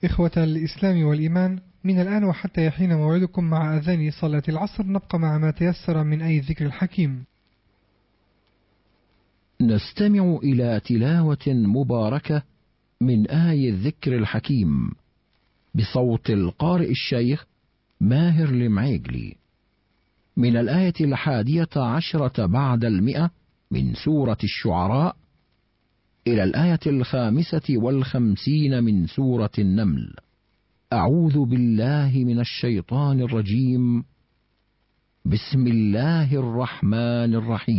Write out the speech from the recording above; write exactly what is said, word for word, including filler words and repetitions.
إخوة الإسلام والإيمان، من الآن وحتى يحين موعدكم مع أذان صلاة العصر نبقى مع ما تيسر من أي ذكر الحكيم. نستمع إلى تلاوة مباركة من آي الذكر الحكيم بصوت القارئ الشيخ ماهر المعيقلي من الآية الحادية عشرة بعد المئة من سورة الشعراء إلى الآية الخامسة والخمسين من سورة النمل. أعوذ بالله من الشيطان الرجيم. بسم الله الرحمن الرحيم.